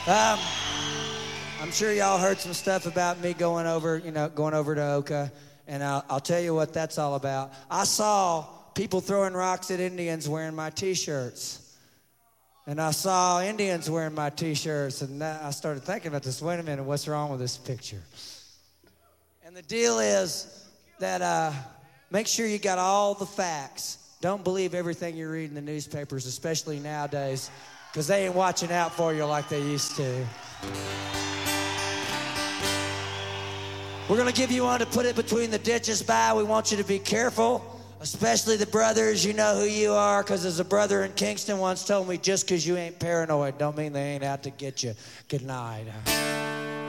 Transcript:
I'm sure y'all heard some stuff about me going over to Oka, and I'll tell you what that's all about. I saw people throwing rocks at Indians wearing my T-shirts. And I saw Indians wearing my T-shirts, and I started thinking about this. Wait a minute, what's wrong with this picture? And the deal is that make sure you got all the facts. Don't believe everything you read in the newspapers, especially nowadays, because they ain't watching out for you like they used to. We're going to give you one to put it between the ditches by. We want you to be careful. Especially the brothers, you know who you are, because as a brother in Kingston once told me, just because you ain't paranoid don't mean they ain't out to get you. Good night.